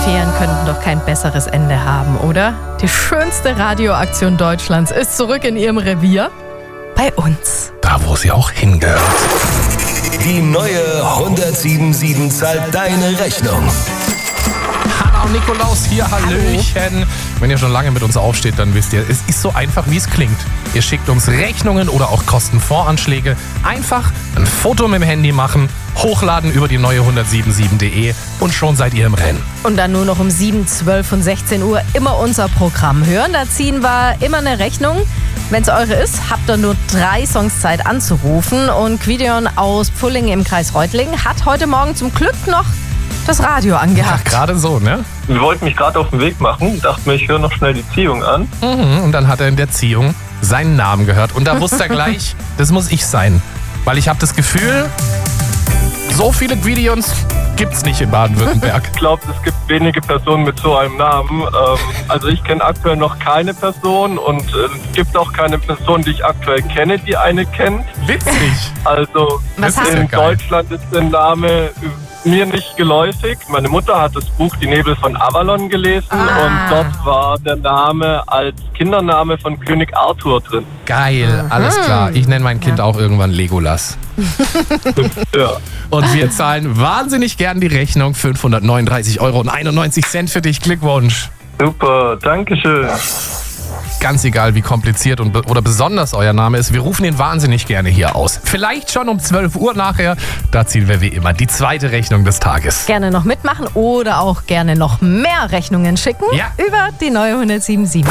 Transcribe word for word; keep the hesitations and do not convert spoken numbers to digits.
Ferien könnten doch kein besseres Ende haben, oder? Die schönste Radioaktion Deutschlands ist zurück in ihrem Revier. Bei uns. Da, wo sie auch hingehört. Die neue hundertsieben Komma sieben zahlt deine Rechnung. Hanna und Nikolaus hier, Hallöchen. Wenn ihr schon lange mit uns aufsteht, dann wisst ihr, es ist so einfach, wie es klingt. Ihr schickt uns Rechnungen oder auch Kostenvoranschläge. Einfach ein Foto mit dem Handy machen, hochladen über die neue hundertsieben Komma sieben punkt de und schon seid ihr im Rennen. Und dann nur noch um sieben, zwölf und sechzehn Uhr immer unser Programm hören. Da ziehen wir immer eine Rechnung. Wenn es eure ist, habt ihr nur drei Songs Zeit anzurufen. Und Quidion aus Pfullingen im Kreis Reutlingen hat heute Morgen zum Glück noch das Radio angehabt. Ja, gerade so, ne? Wir wollten mich gerade auf den Weg machen, dachte mir, ich höre noch schnell die Ziehung an. Mhm, und dann hat er in der Ziehung seinen Namen gehört. Und da wusste er gleich, das muss ich sein. Weil ich habe das Gefühl, so viele Quidions gibt's nicht in Baden-Württemberg. Ich glaube, es gibt wenige Personen mit so einem Namen. Ähm, also ich kenne aktuell noch keine Person und äh, es gibt auch keine Person, die ich aktuell kenne, die eine kennt. Witzig. Also Was in hast du? Deutschland ist der Name mir nicht geläufig. Meine Mutter hat das Buch Die Nebel von Avalon gelesen Ah. und dort war der Name als Kindername von König Arthur drin. Geil, alles klar. Ich nenne mein Kind auch irgendwann Legolas. Ja. Und wir zahlen wahnsinnig gern die Rechnung. fünfhundertneununddreißig Euro und einundneunzig Cent für dich. Glückwunsch. Super, Dankeschön. Ganz egal, wie kompliziert und be- oder besonders euer Name ist, wir rufen ihn wahnsinnig gerne hier aus. Vielleicht schon um zwölf Uhr nachher. Da ziehen wir wie immer die zweite Rechnung des Tages. Gerne noch mitmachen oder auch gerne noch mehr Rechnungen schicken Ja. über die neue hundertsieben Komma sieben.